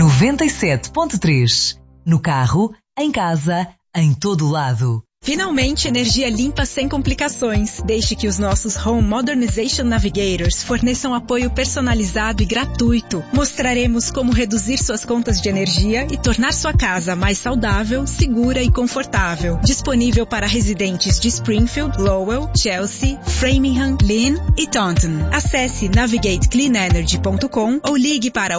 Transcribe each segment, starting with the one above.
97.3. No carro, em casa, em todo lado. Finalmente, energia limpa sem complicações. Deixe que os nossos Home Modernization Navigators forneçam apoio personalizado e gratuito. Mostraremos como reduzir suas contas de energia e tornar sua casa mais saudável, segura e confortável. Disponível para residentes de Springfield, Lowell, Chelsea, Framingham, Lynn e Taunton. Acesse navigatecleanenergy.com ou ligue para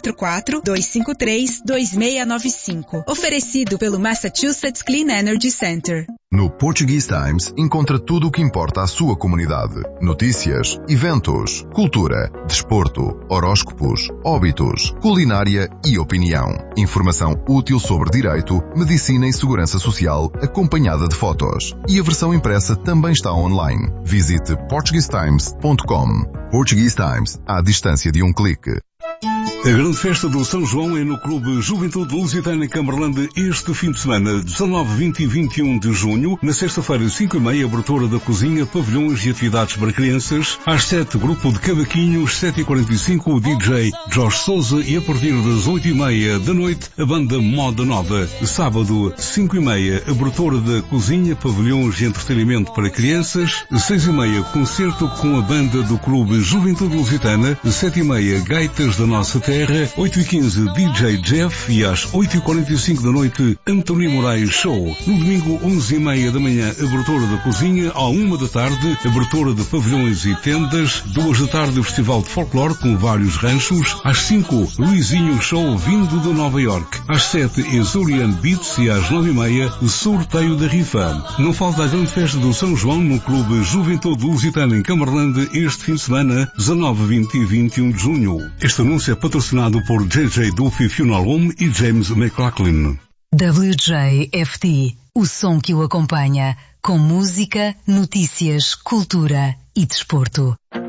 844-253-2695. Oferecido pelo Massachusetts Clean Energy Center. No Portuguese Times encontra tudo o que importa à sua comunidade. Notícias, eventos, cultura, desporto, horóscopos, óbitos, culinária e opinião. Informação útil sobre direito, medicina e segurança social, acompanhada de fotos. E a versão impressa também está online. Visite portuguesetimes.com. Portuguese Times, à distância de um clique. A grande festa do São João é no Clube Juventude Lusitana em Camberlândia este fim de semana, 19, 20 e 21 de junho. Na sexta-feira, 5h30, abertura da cozinha, pavilhões e atividades para crianças. Às 7, grupo de cavaquinhos, 7h45, o DJ Jorge Souza e a partir das 8h30 da noite, a banda Moda Nova. Sábado, 5h30, abertura da cozinha, pavilhões e entretenimento para crianças. 6h30, concerto com a banda do Clube Juventude Lusitana. 7h30, gaitas da nossa terra. 8h15, DJ Jeff e às 8h45 da noite, António Moraes Show. No domingo, 11h30 da manhã, abertura da cozinha. À 1 da tarde, abertura de pavilhões e tendas. 2 da tarde, festival de folclore com vários ranchos. Às 5, Luizinho Show vindo de Nova York. Às 7, Exurian Beats e às 9h30, sorteio da rifa. Não falta a grande festa do São João no Clube Juventude Lusitana em Camberlândia este fim de semana, 19, 20 e 21 de junho. Este anúncio é patrocinado por JJ Duffy Funeral Home e James McLaughlin. WJFT, o som que o acompanha, com música, notícias, cultura e desporto.